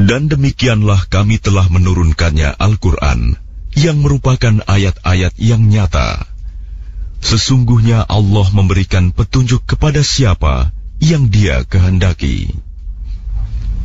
Dan demikianlah kami telah menurunkannya Al-Quran, yang merupakan ayat-ayat yang nyata. Sesungguhnya Allah memberikan petunjuk kepada siapa yang Dia kehendaki.